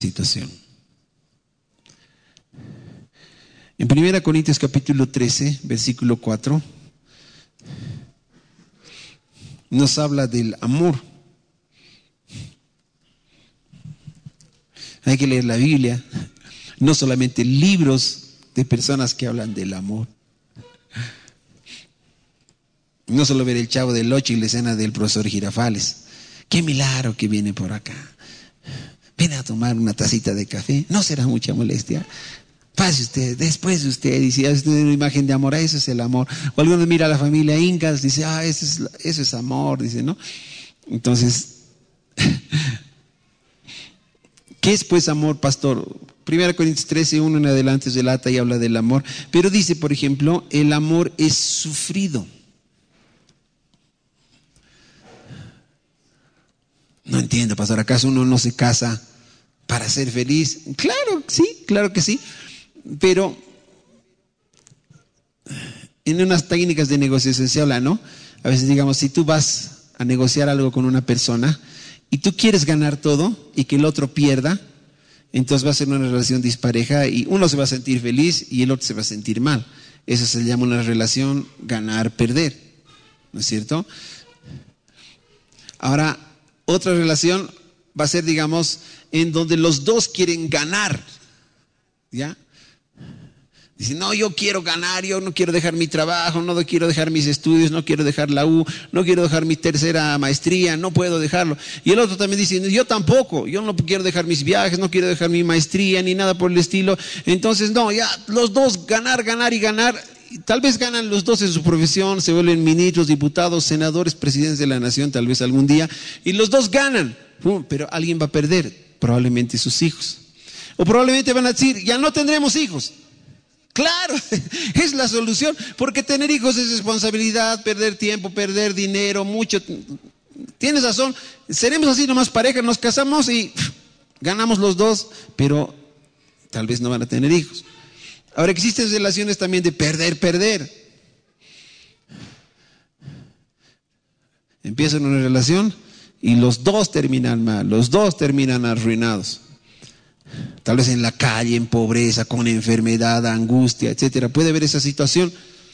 situación. En 1 Corintios capítulo 13, versículo 4, nos habla del amor. Hay que leer la Biblia, no solamente libros de personas que hablan del amor. No solo ver el Chavo del Ocho y la escena del profesor Girafales. Qué milagro que viene por acá. Ven a tomar una tacita de café, no será mucha molestia. Pase usted, después de usted, dice, ya usted una imagen de amor, eso es el amor. O alguno mira a la familia Incas, dice, eso es amor, dice, ¿no? Entonces, ¿qué es pues amor, pastor? 1 Corintios 13, 1 en adelante se relata y habla del amor. Pero dice, por ejemplo, el amor es sufrido. No entiendo, pastor, ¿acaso uno no se casa para ser feliz? Claro que sí. Pero en unas técnicas de negociación se habla, ¿no? A veces, digamos, si tú vas a negociar algo con una persona y tú quieres ganar todo y que el otro pierda, entonces va a ser una relación dispareja y uno se va a sentir feliz y el otro se va a sentir mal. Eso se llama una relación ganar-perder, ¿no es cierto? Ahora, otra relación va a ser, digamos, en donde los dos quieren ganar, ¿ya? Dicen, no, yo quiero ganar, yo no quiero dejar mi trabajo, no quiero dejar mis estudios, no quiero dejar la U, no quiero dejar mi tercera maestría, no puedo dejarlo. Y el otro también dice, yo tampoco, yo no quiero dejar mis viajes, no quiero dejar mi maestría, ni nada por el estilo. Entonces, no, ya los dos ganar y ganar. Tal vez ganan los dos en su profesión, se vuelven ministros, diputados, senadores, presidentes de la nación, tal vez algún día, y los dos ganan, pero alguien va a perder, probablemente sus hijos. O probablemente van a decir, ya no tendremos hijos. Claro, es la solución, porque tener hijos es responsabilidad, perder tiempo, perder dinero, mucho. Tienes razón, seremos así nomás pareja, nos casamos y ganamos los dos, pero tal vez no van a tener hijos. Ahora existen relaciones también de perder. Empiezan una relación y los dos terminan mal, los dos terminan arruinados. Tal vez en la calle, en pobreza, con enfermedad, angustia, etcétera. Puede haber esa situación.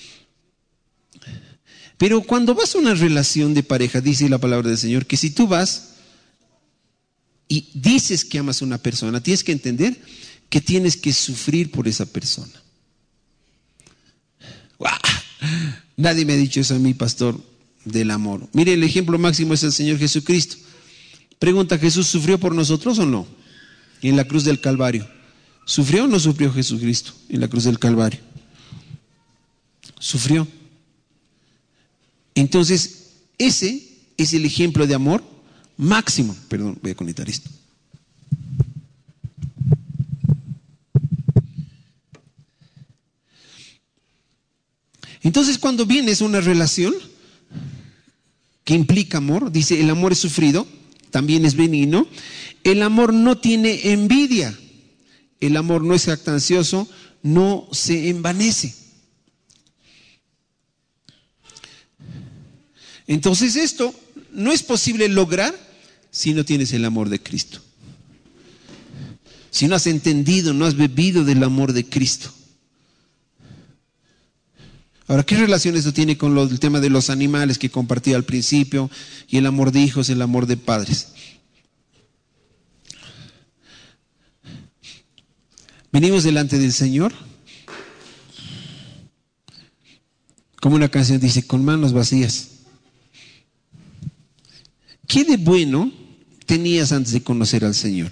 Pero cuando vas a una relación de pareja, dice la palabra del Señor, que si tú vas y dices que amas a una persona, tienes que entender que tienes que sufrir por esa persona. ¡Wow! Nadie me ha dicho eso a mí, pastor, del amor. Mire, el ejemplo máximo es el Señor Jesucristo. Pregunta, ¿Jesús sufrió por nosotros o no? En la cruz del Calvario. ¿Sufrió o no sufrió Jesucristo en la cruz del Calvario? Sufrió. Entonces, ese es el ejemplo de amor máximo. Perdón, voy a conectar esto. Entonces, cuando vienes a una relación que implica amor, dice, el amor es sufrido, también es benigno. El amor no tiene envidia. El amor no es jactancioso, no se envanece. Entonces esto no es posible lograr si no tienes el amor de Cristo. Si no has entendido, no has bebido del amor de Cristo. Ahora, ¿qué relación esto tiene con el tema de los animales que compartí al principio y el amor de hijos, el amor de padres? Venimos delante del Señor, como una canción dice, con manos vacías. ¿Qué de bueno tenías antes de conocer al Señor?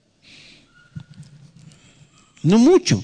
No mucho.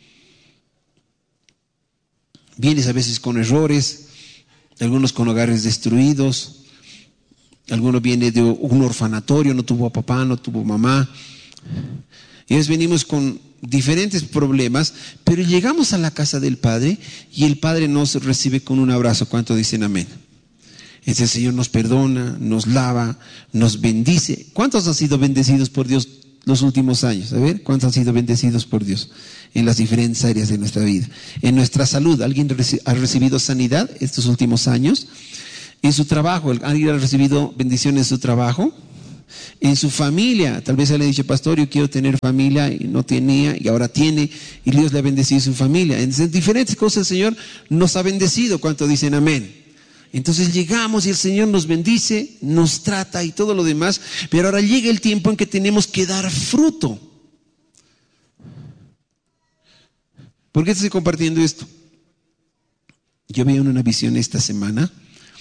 Vienes a veces con errores, algunos con hogares destruidos, algunos vienen de un orfanatorio, no tuvo papá, no tuvo mamá. Y veces venimos con diferentes problemas, pero llegamos a la casa del Padre y el Padre nos recibe con un abrazo. ¿Cuánto dicen amén? El Señor nos perdona, nos lava, nos bendice. ¿Cuántos han sido bendecidos por Dios los últimos años? A ver, ¿cuántos han sido bendecidos por Dios en las diferentes áreas de nuestra vida? En nuestra salud, ¿alguien ha recibido sanidad estos últimos años? En su trabajo, ¿alguien ha recibido bendición en su trabajo? En su familia, tal vez él le ha dicho, pastor, yo quiero tener familia, y no tenía, y ahora tiene, y Dios le ha bendecido su familia. En diferentes cosas el Señor nos ha bendecido. ¿Cuánto dicen amén? Entonces llegamos y el Señor nos bendice, nos trata y todo lo demás, pero ahora llega el tiempo en que tenemos que dar fruto. ¿Por qué te estoy compartiendo esto? Yo vi una visión esta semana.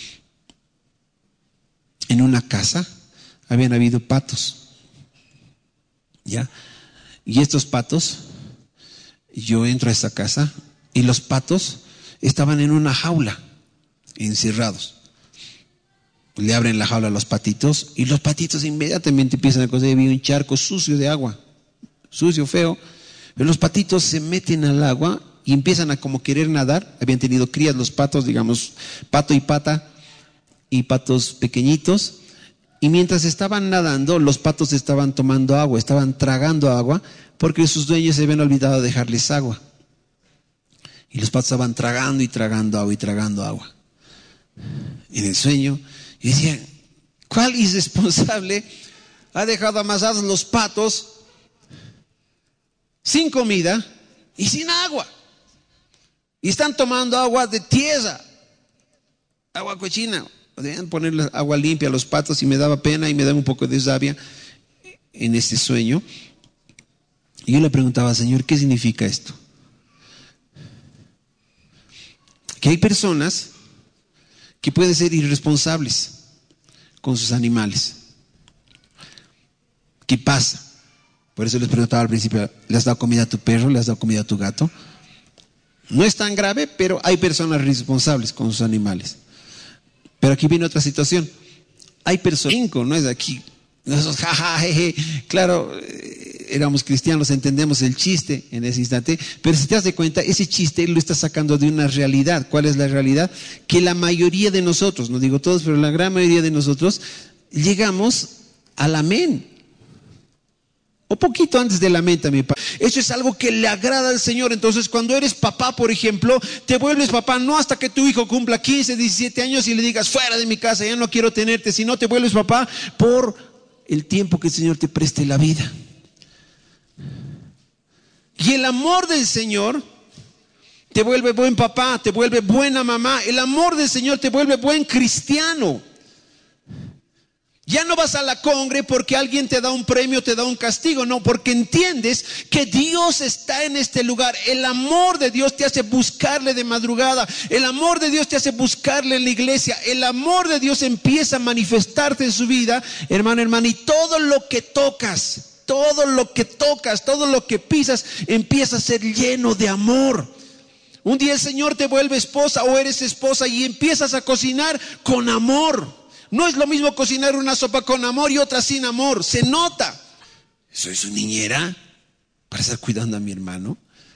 En una casa habían habido patos, ¿ya? Y estos patos, yo entro a esa casa y los patos estaban en una jaula, encerrados. Le abren la jaula a los patitos y los patitos inmediatamente empiezan a coser. Había un charco sucio de agua, sucio, feo, pero los patitos se meten al agua y empiezan a como querer nadar. Habían tenido crías los patos, digamos, pato y pata, y patos pequeñitos. Y mientras estaban nadando, los patos estaban tomando agua, estaban tragando agua, porque sus dueños se habían olvidado de dejarles agua. Y los patos estaban tragando y tragando agua y tragando agua. En el sueño, y decían, ¿cuál irresponsable ha dejado amasados los patos sin comida y sin agua? Y están tomando agua de tierra, agua cochina. Deben ponerle agua limpia a los patos, y me daba pena y me daba un poco de rabia en este sueño. Y yo le preguntaba, Señor, ¿qué significa esto? Que hay personas que pueden ser irresponsables con sus animales. ¿Qué pasa? Por eso les preguntaba al principio, ¿le has dado comida a tu perro? ¿Le has dado comida a tu gato? No es tan grave, pero hay personas responsables con sus animales. Pero aquí viene otra situación. Hay personas, no es aquí, nosotros, jaja, jeje, claro, éramos cristianos, entendemos el chiste en ese instante, pero si te das de cuenta, ese chiste lo está sacando de una realidad. ¿Cuál es la realidad? Que la mayoría de nosotros, no digo todos, pero la gran mayoría de nosotros, llegamos al amén. O poquito antes del amén también. Eso es algo que le agrada al Señor. Entonces, cuando eres papá, por ejemplo, te vuelves papá no hasta que tu hijo cumpla 15, 17 años y le digas, fuera de mi casa, ya no quiero tenerte, sino te vuelves papá por el tiempo que el Señor te preste la vida. Y el amor del Señor te vuelve buen papá, te vuelve buena mamá. El amor del Señor te vuelve buen cristiano. Ya no vas a la congre porque alguien te da un premio, te da un castigo, no, porque entiendes que Dios está en este lugar. El amor de Dios te hace buscarle de madrugada, el amor de Dios te hace buscarle en la iglesia, el amor de Dios empieza a manifestarte en su vida, hermano, hermana, y todo lo que tocas, todo lo que pisas, empieza a ser lleno de amor. Un día el Señor te vuelve esposa o eres esposa y empiezas a cocinar con amor. No es lo mismo cocinar una sopa con amor y otra sin amor. Se nota. ¿Soy su niñera para estar cuidando a mi hermano?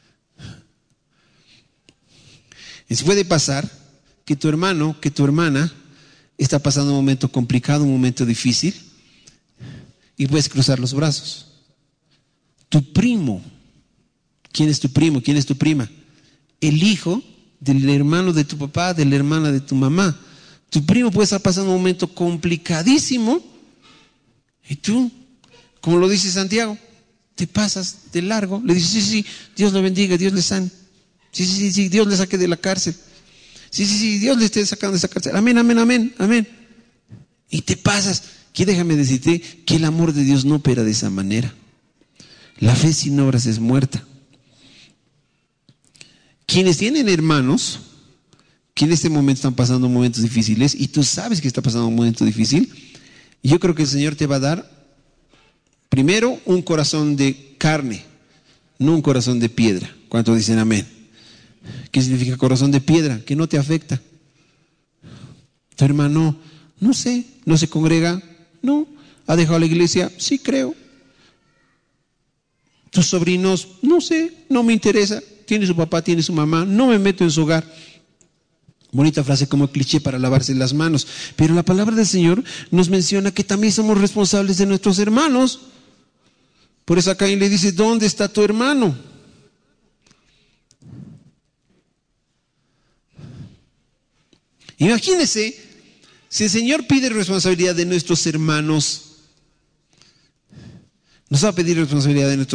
Y puede pasar que tu hermano, que tu hermana está pasando un momento complicado, un momento difícil, y puedes cruzar los brazos. Tu primo. ¿Quién es tu primo? ¿Quién es tu prima? El hijo del hermano de tu papá, de la hermana de tu mamá. Tu primo puede estar pasando un momento complicadísimo y tú, como lo dice Santiago, te pasas de largo. Le dices, sí, Dios lo bendiga, Dios le sane. Sí, Dios le saque de la cárcel. Sí, Dios le esté sacando de esa cárcel. Amén. Y te pasas. Que déjame decirte que el amor de Dios no opera de esa manera. La fe sin obras es muerta. Quienes tienen hermanos que en este momento están pasando momentos difíciles y tú sabes que está pasando un momento difícil, yo creo que el Señor te va a dar primero un corazón de carne, no un corazón de piedra. ¿Cuántos dicen amén? ¿Qué significa corazón de piedra? Que no te afecta. Tu hermano, no sé, no se congrega, no. ¿Ha dejado la iglesia? Sí, creo. Tus sobrinos, no sé, no me interesa. Tiene su papá, tiene su mamá, no me meto en su hogar. Bonita frase como cliché para lavarse las manos. Pero la palabra del Señor nos menciona que también somos responsables de nuestros hermanos. Por eso acá le dice, ¿dónde está tu hermano? Imagínense, si el Señor pide responsabilidad de nuestros hermanos, Nos va a pedir responsabilidad de nuestros